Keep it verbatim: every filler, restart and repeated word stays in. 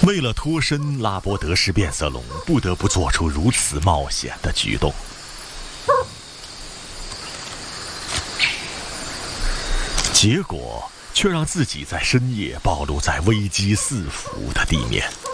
为了脱身，拉伯德氏变色龙不得不做出如此冒险的举动。结果却让自己在深夜暴露在危机四伏的地面。